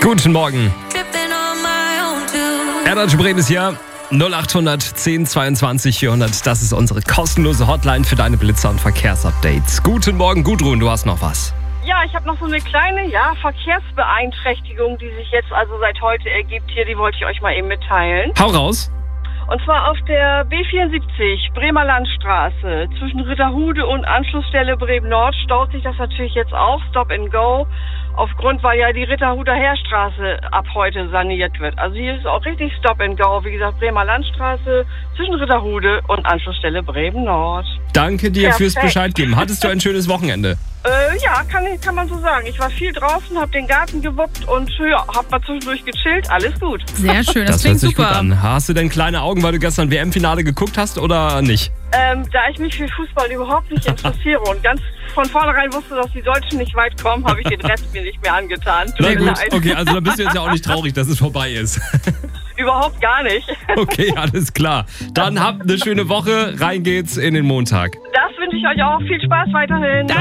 Guten Morgen. Energy Bremen ist hier. 0800 10 22 400. Das ist unsere kostenlose Hotline für deine Blitzer- und Verkehrsupdates. Guten Morgen, Gudrun, du hast noch was. Ja, ich habe noch so eine kleine Verkehrsbeeinträchtigung, die sich jetzt also seit heute ergibt hier. Die wollte ich euch mal eben mitteilen. Hau raus. Und zwar auf der B74, Bremer Landstraße, zwischen Ritterhude und Anschlussstelle Bremen Nord staut sich das natürlich jetzt auf, Stop and Go, weil ja die Ritterhuder Heerstraße ab heute saniert wird. Also hier ist auch richtig Stop and Go, wie gesagt, Bremer Landstraße, zwischen Ritterhude und Anschlussstelle Bremen Nord. Danke dir fürs Bescheid geben. Hattest du ein schönes Wochenende? Ja, kann man so sagen. Ich war viel draußen, habe den Garten gewuppt und hab mal zwischendurch gechillt. Alles gut. Sehr schön, das hört klingt sich super. gut an. Hast du denn kleine Augen, weil du gestern WM-Finale geguckt hast oder nicht? Da ich mich für Fußball überhaupt nicht interessiere und ganz von vornherein wusste, dass die Deutschen nicht weit kommen, habe ich den Rest mir nicht mehr angetan. Na gut, okay, also dann bist du jetzt ja auch nicht traurig, dass es vorbei ist. Überhaupt gar nicht. Okay, alles klar. Dann habt eine schöne Woche. Rein geht's in den Montag. Das wünsche ich euch auch. Viel Spaß weiterhin.